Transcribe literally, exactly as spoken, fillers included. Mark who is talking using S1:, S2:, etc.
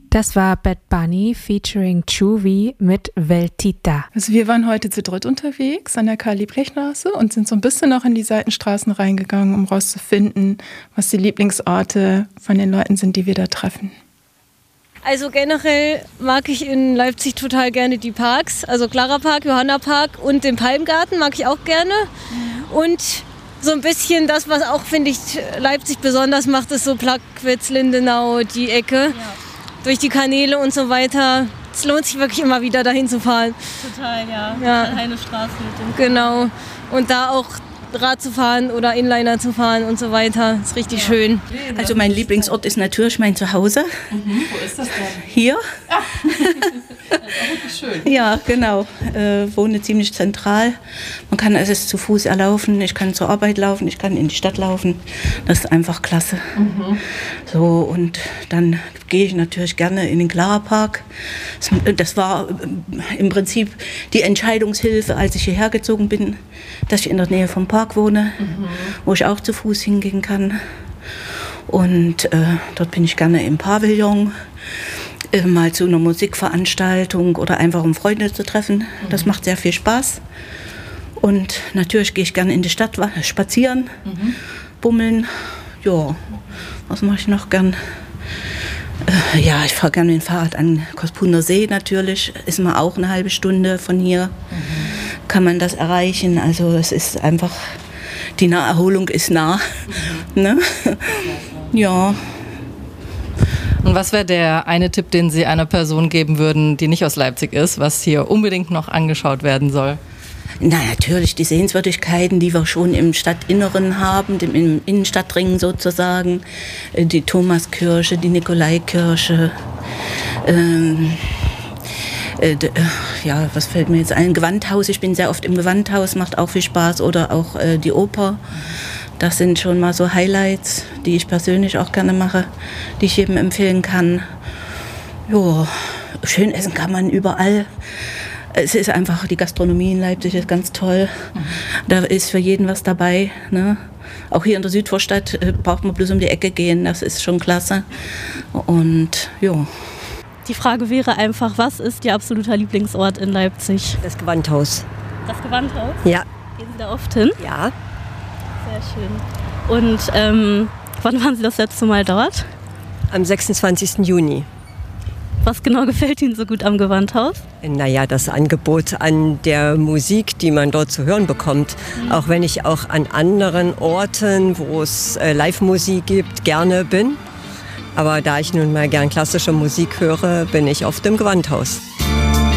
S1: Das war Bad Bunny featuring Chuvi mit Veltita.
S2: Also wir waren heute zu dritt unterwegs an der Karl-Liebknecht-Straße und sind so ein bisschen auch in die Seitenstraßen reingegangen, um rauszufinden, was die Lieblingsorte von den Leuten sind, die wir da treffen.
S3: Also generell mag ich in Leipzig total gerne die Parks, also Clara Park, Johanna Park und den Palmgarten mag ich auch gerne. Und so ein bisschen das, was auch, finde ich, Leipzig besonders macht, ist so Plagwitz, Lindenau, die Ecke. Ja. Durch die Kanäle und so weiter. Es lohnt sich wirklich immer wieder dahin zu fahren.
S4: Total, ja.
S3: ja.
S4: Heinestraße mit dem
S3: Genau. Und da auch Rad zu fahren oder Inliner zu fahren und so weiter. Ist richtig ja. schön.
S5: Also mein Lieblingsort ist natürlich mein Zuhause.
S4: Mhm. Wo ist das denn?
S5: Hier.
S4: Ah. Das ist auch wirklich schön.
S5: Ja, genau. Äh, wohne ziemlich zentral. Man kann also zu Fuß erlaufen, ich kann zur Arbeit laufen, ich kann in die Stadt laufen. Das ist einfach klasse. Mhm. So, und dann gehe ich natürlich gerne in den Clara Park. Das war im Prinzip die Entscheidungshilfe, als ich hierher gezogen bin, dass ich in der Nähe vom Park wohne, mhm. wo ich auch zu Fuß hingehen kann. Und äh, dort bin ich gerne im Pavillon, äh, mal zu einer Musikveranstaltung oder einfach um Freunde zu treffen. Mhm. Das macht sehr viel Spaß. Und natürlich gehe ich gerne in die Stadt spazieren, mhm. bummeln. Ja, was mache ich noch gern? Äh, ja, ich fahre gerne mit dem Fahrrad an Kospuner See natürlich. Ist mal auch eine halbe Stunde von hier. Mhm. Kann man das erreichen. Also es ist einfach, die Naherholung ist nah. Mhm. Ne? Ja.
S4: Und was wäre der eine Tipp, den Sie einer Person geben würden, die nicht aus Leipzig ist, was hier unbedingt noch angeschaut werden soll?
S5: Na, natürlich die Sehenswürdigkeiten, die wir schon im Stadtinneren haben, im Innenstadtring sozusagen. Die Thomaskirche, die Nikolaikirche. Ähm, äh, ja, was fällt mir jetzt ein? Gewandhaus, ich bin sehr oft im Gewandhaus, macht auch viel Spaß. Oder auch äh, die Oper. Das sind schon mal so Highlights, die ich persönlich auch gerne mache, die ich jedem empfehlen kann. Jo, schön essen kann man überall. Es ist einfach, die Gastronomie in Leipzig ist ganz toll. Mhm. Da ist für jeden was dabei. Ne? Auch hier in der Südvorstadt äh, braucht man bloß um die Ecke gehen. Das ist schon klasse. Und ja.
S6: Die Frage wäre einfach, was ist Ihr absoluter Lieblingsort in Leipzig?
S7: Das Gewandhaus.
S6: Das Gewandhaus?
S7: Ja.
S6: Gehen Sie da oft hin?
S7: Ja.
S6: Sehr schön. Und ähm, wann waren Sie das letzte Mal dort?
S7: Am sechsundzwanzigsten Juni.
S6: Was genau gefällt Ihnen so gut am Gewandhaus?
S7: Naja, das Angebot an der Musik, die man dort zu hören bekommt. Mhm. Auch wenn ich auch an anderen Orten, wo es äh, Live-Musik gibt, gerne bin. Aber da ich nun mal gern klassische Musik höre, bin ich oft im Gewandhaus.